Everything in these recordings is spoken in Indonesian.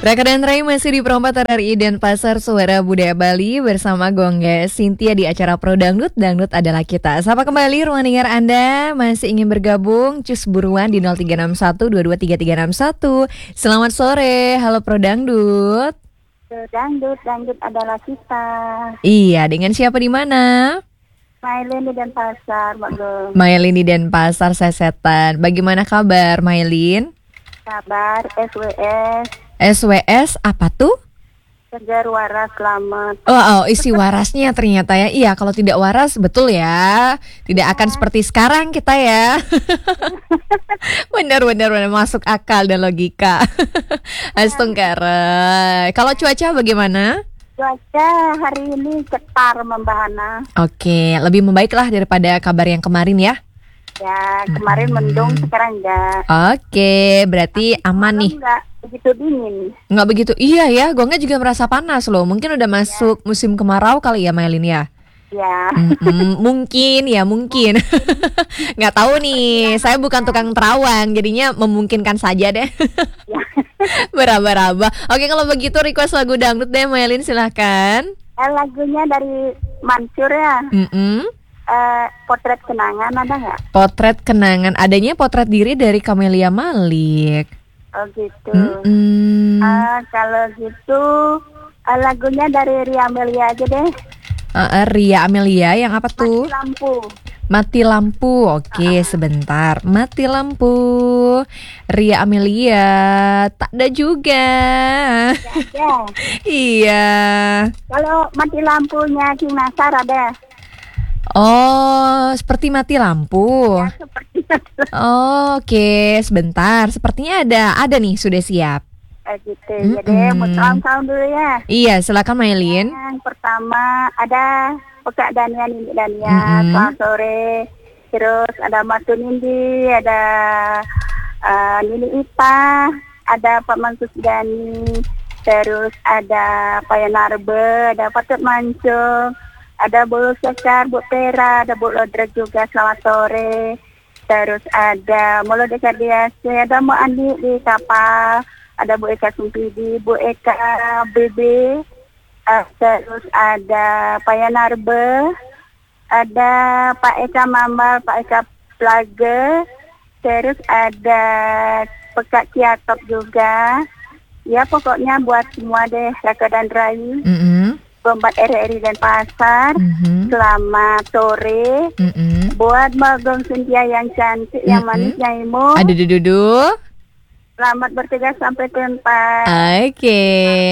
Raka dan Ray masih di Perempatan RI dan Pasar Suara Budaya Bali bersama Gongga Cynthia di acara Pro Dangdut. Dangdut adalah kita. Sapa kembali ruang dengar Anda masih ingin bergabung, cus buruan di 0361 223361. Selamat sore, halo Pro Dangdut. Dangdut adalah kita. Iya, dengan siapa di mana? Mailin di Denpasar, Mbak Gong. Mailin di Denpasar, Sesetan. Bagaimana kabar, Mailin? Kabar SWS. SWS apa tuh? Segar waras selamat. Oh, isi warasnya ternyata ya. Iya, kalau tidak waras betul ya. Tidak akan seperti sekarang kita ya. Benar masuk akal dan logika. Astungkara. Kalau cuaca bagaimana? Cuaca hari ini cetar membahana. Oke, lebih membaik lah daripada kabar yang kemarin ya. Ya, kemarin mendung, sekarang enggak. Oke, berarti aman nih. Enggak begitu dingin. Nggak begitu. Iya ya, Gongga juga merasa panas loh. Mungkin udah masuk musim kemarau kali ya, Mailin ya. Ya. Mungkin. Nggak tahu nih. Saya bukan tukang terawang, jadinya memungkinkan saja deh. Beraba-raba. Oke, kalau begitu request lagu dangdut deh, Mailin, silahkan. Lagunya dari Mansur ya. Potret kenangan ada nggak? Potret kenangan. Adanya potret diri dari Camelia Malik. Oh gitu. Kalau gitu lagunya dari Ria Amelia aja deh. Ria Amelia yang apa tuh? Mati lampu. Mati lampu. Oke, sebentar. Mati lampu. Ria Amelia. Tak ada juga. Ya. Iya. Kalau mati lampunya King Nasar ada. Oh, seperti mati lampu. Ya, seperti itu. Oh, oke, sebentar. Sepertinya ada nih, sudah siap. Gitu. Jadi mau salam dulu ya. Iya, silakan Mailin. Yang pertama ada Pekak Dania, Nini Dania, selamat sore. Terus ada Matu Nindi, ada Nini Ipa, ada Pak Mansus Dani, terus ada Pak Yanarbe, ada Patut Mancung, ada Bu Sekar, Bu Tera, ada Bu Lodra juga, selamat sore. Terus ada Molo Desa Diase, ada Bu Andi di kapal, ada Bu Eka Sumpidi, Bu Eka BB, terus ada Pak Yanarbe, ada Pak Eka Mambal, Pak Eka Plage, terus ada Pekak Kiatop juga. Ya pokoknya buat semua deh, Raka dan Rai. Bombat RRI dan Pasar. Selamat sore. Buat Mbak Gong Cynthia yang cantik, yang manis, yang imut. Ada dudu. Selamat bertugas sampai tempat. Oke.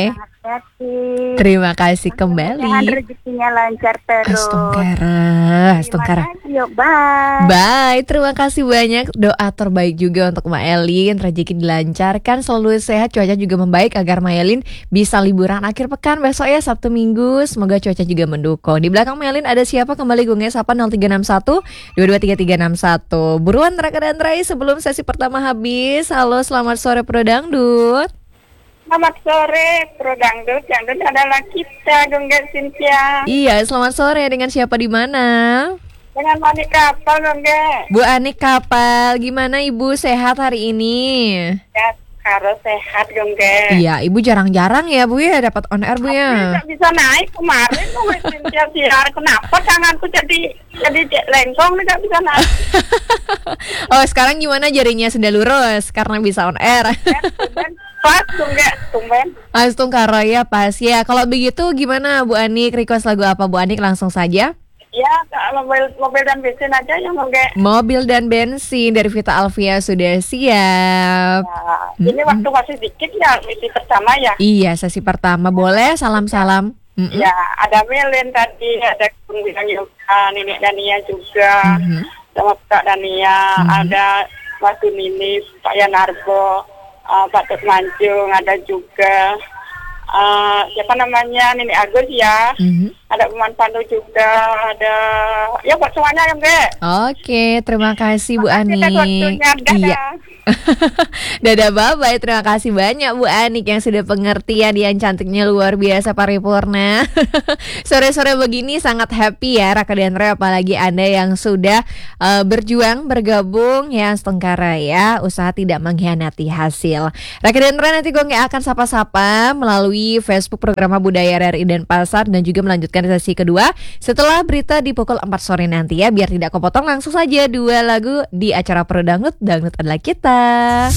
Hati-hati. Terima kasih kembali. Rezekinya lancar terus. Astungkara. Yuk, bye. Bye, terima kasih banyak. Doa terbaik juga untuk Mbak Elin, rezeki dilancarkan, selalu sehat, cuaca juga membaik agar Mbak Elin bisa liburan akhir pekan besok ya, Sabtu Minggu. Semoga cuaca juga mendukung. Di belakang Mbak Elin ada siapa? Kembali Gongga Sapa 0361 223361. Buruan Raka dan Rai sebelum sesi pertama habis. Halo, selamat sore Pro Dangdut. Selamat sore, Pro Dangdut. Dangdut adalah kita, Gongga Cynthia. Iya, selamat sore. Dengan siapa di mana? Dengan Anik Kapal, Gongga. Bu Anik Kapal, gimana Ibu, sehat hari ini? Ya, harus sehat, Gongga. Iya, Ibu jarang-jarang ya Bu ya dapat on air Bu ya. Tidak bisa naik kemarin, Gongga Cynthia siar. Kenapa tanganku jadi lengkong, tidak bisa naik. Oh, sekarang gimana jarinya sudah lurus karena bisa on air? Pas, tumben. Astungkara ya, pas ya. Kalau begitu gimana Bu Anik, request lagu apa Bu Anik, langsung saja? Ya, mobil dan bensin aja ya, Gongga. Mobil dan bensin dari Vita Alvia sudah siap. Ya, ini waktu masih dikit ya, misi pertama ya. Iya, sesi pertama. Boleh salam-salam. Ya, ada Melin tadi, ada Bang Yoga, Nenek Dania juga, sama Kak Dania, ada Mas Nini, Pak Yanarbo, Pak Tut Mancung, ada juga siapa namanya, Nenek Agus ya, ada Paman Pandu juga, ada ya buat semuanya ya Mbak. Oke, terima kasih Bu Makasih Anik. atas waktunya. Dadah. Iya. Dadah bye-bye. Terima kasih banyak Bu Anik yang sudah pengertian, yang cantiknya luar biasa paripurna. Sore-sore begini sangat happy ya Raka dan Roy, apalagi Anda yang sudah berjuang bergabung ya setengkara ya, usaha tidak mengkhianati hasil. Raka dan Roy nanti gue nggak akan sapa-sapa melalui Facebook Program Budaya RRI Denpasar dan juga melanjutkan sesi kedua setelah berita di pukul 4 sore nanti ya, biar tidak kepotong langsung saja 2 lagu di acara Pro Dangdut, Dangdut adalah kita.